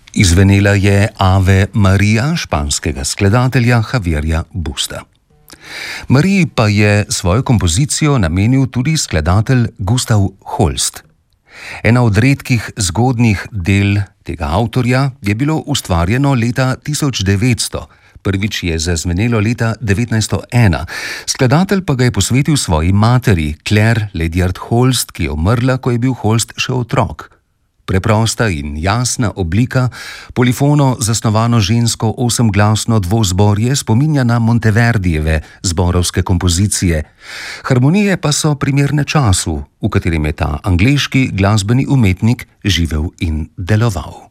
Izvenela je Ave Maria španskega skladatelja Javierja Busta. Mariji pa je svojo kompozicijo namenil tudi skladatelj Gustav Holst. Ena od redkih zgodnjih del tega avtorja je bilo ustvarjeno leta 1900, prvič je zazvenelo leta 1901, skladatelj pa ga je posvetil svoji materi, Claire Ledyard Holst, ki je umrla, ko je bil Holst še otrok. Preprosta in jasna oblika, polifono zasnovano žensko osemglasno dvozborje spominja na Monteverdijeve zborovske kompozicije. Harmonije pa so primerne času, v katerem je ta angleški glasbeni umetnik živel in deloval.